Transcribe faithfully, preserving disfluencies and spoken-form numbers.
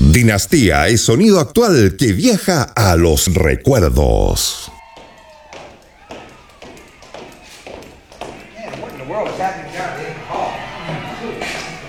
Dinastía es sonido actual que viaja a los recuerdos. Man, what in the world is happening down at the hall?